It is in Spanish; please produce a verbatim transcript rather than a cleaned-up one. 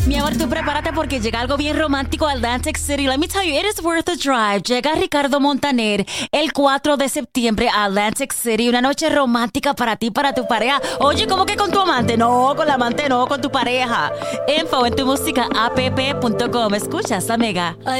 Mi amor, tú prepárate porque llega algo bien romántico al Atlantic City. Let me tell you, it is worth a drive. Llega Ricardo Montaner el cuatro de septiembre a Atlantic City. Una noche romántica para ti, para tu pareja. Oye, ¿cómo que con tu amante? No, con la amante no, con tu pareja. Info en tu música app punto com. Escuchas, amiga.